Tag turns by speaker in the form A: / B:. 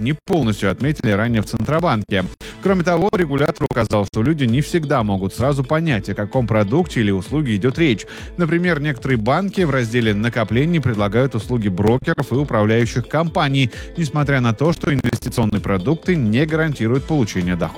A: не полностью отметили ранее в Центробанке. Кроме того, регулятор указал, что люди не всегда могут сразу понять, о каком продукте или услуге идет речь. Например, некоторые банки в разделе накоплений предлагают услуги брокеров и управляющих компаний, несмотря на то, что инвестиционные продукты не гарантируют получение дохода.